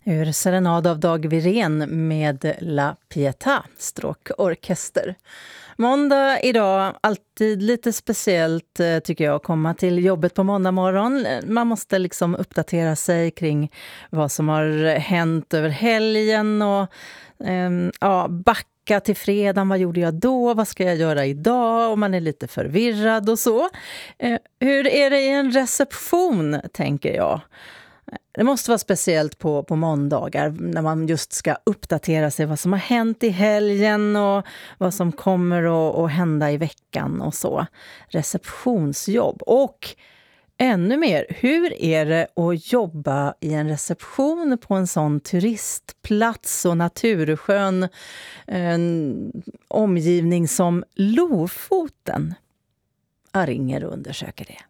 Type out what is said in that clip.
Ur Serenad av Dag Wirén med La Pietà, stråkorkester. Måndag idag, alltid lite speciellt tycker jag, komma till jobbet på måndag morgon. Man måste liksom uppdatera sig kring vad som har hänt över helgen och backa till fredagen. Vad gjorde jag då? Vad ska jag göra idag? Och man är lite förvirrad och så. Hur är det i en reception, tänker jag? Det måste vara speciellt på måndagar när man just ska uppdatera sig vad som har hänt i helgen och vad som kommer att hända i veckan och så. Receptionsjobb. Och ännu mer, hur är det att jobba i en reception på en sån turistplats och naturskön omgivning som Lofoten? Jag ringer och undersöker det.